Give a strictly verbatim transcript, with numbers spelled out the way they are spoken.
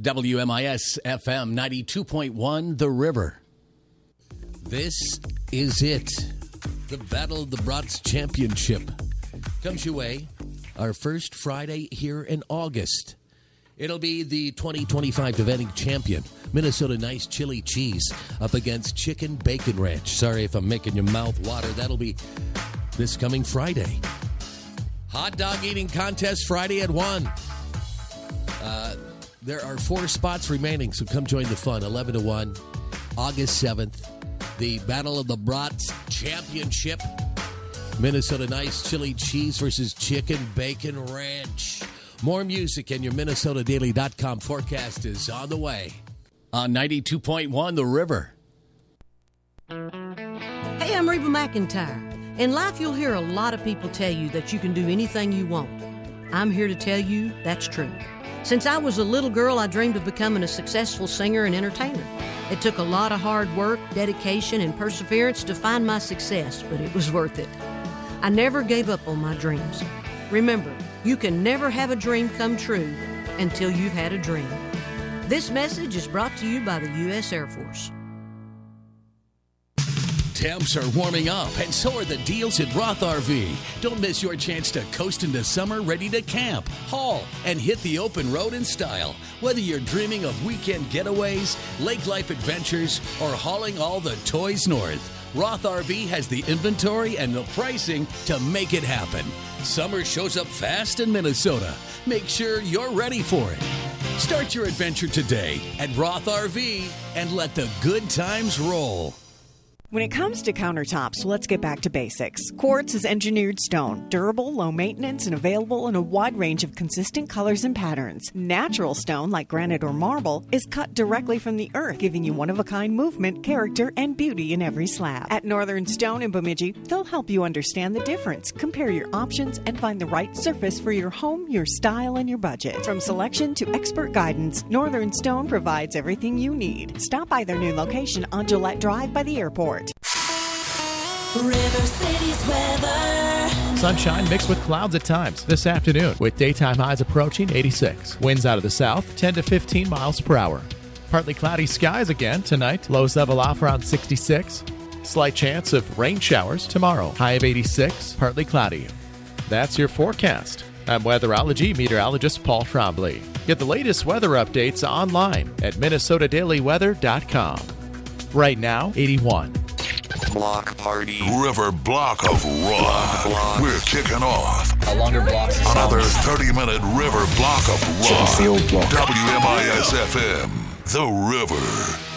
W M I S F M ninety-two point one, The River. This is it. The Battle of the Brats Championship comes your way our first Friday here in August. It'll be the twenty twenty-five defending champion, Minnesota Nice Chili Cheese, up against Chicken Bacon Ranch. Sorry if I'm making your mouth water. That'll be this coming Friday. Hot dog eating contest Friday at one. Uh, there are four spots remaining, so come join the fun. eleven to one, August seventh. The Battle of the Brats Championship. Minnesota Nice Chili Cheese versus Chicken Bacon Ranch. More music and your Minnesota Daily dot com forecast is on the way. On ninety-two point one, The River. Hey, I'm Reba McEntire. In life, you'll hear a lot of people tell you that you can do anything you want. I'm here to tell you that's true. Since I was a little girl, I dreamed of becoming a successful singer and entertainer. It took a lot of hard work, dedication, and perseverance to find my success, but it was worth it. I never gave up on my dreams. Remember, you can never have a dream come true until you've had a dream. This message is brought to you by the U S Air Force. Temps are warming up, and so are the deals at Roth R V. Don't miss your chance to coast into summer ready to camp, haul, and hit the open road in style. Whether you're dreaming of weekend getaways, lake life adventures, or hauling all the toys north, Roth R V has the inventory and the pricing to make it happen. Summer shows up fast in Minnesota. Make sure you're ready for it. Start your adventure today at Roth R V and let the good times roll. When it comes to countertops, let's get back to basics. Quartz is engineered stone, durable, low maintenance, and available in a wide range of consistent colors and patterns. Natural stone, like granite or marble, is cut directly from the earth, giving you one-of-a-kind movement, character, and beauty in every slab. At Northern Stone in Bemidji, they'll help you understand the difference, compare your options, and find the right surface for your home, your style, and your budget. From selection to expert guidance, Northern Stone provides everything you need. Stop by their new location on Gillette Drive by the airport. River City's weather. Sunshine mixed with clouds at times this afternoon, with daytime highs approaching eighty-six. Winds out of the south, ten to fifteen miles per hour. Partly cloudy skies again tonight. Lows level off around sixty-six. Slight chance of rain showers tomorrow. High of eighty-six, partly cloudy. That's your forecast. I'm weatherology meteorologist Paul Trombley. Get the latest weather updates online at Minnesota Daily Weather dot com. Right now, eighty-one. Block party. River block of rock. Block. We're kicking off. A longer block. Another thirty-minute river block of rock. W M I S F M. The River.